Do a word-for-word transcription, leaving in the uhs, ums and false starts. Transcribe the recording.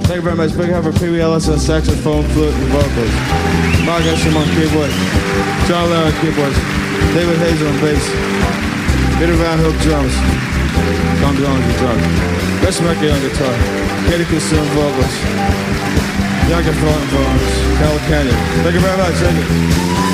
Thank you very much. Big hand for Pee Wee Ellis on saxophone, flute, and vocals. Mark Esham on keyboard. John Lair on keyboards. David Hazel on bass. Peter Van Hook drums. Tom Jones on drums. Chris Murphy on guitar. Katie Kissoon vocals. Bianca Thornton vocals. Cal Canyon. Thank you very much. Thank you.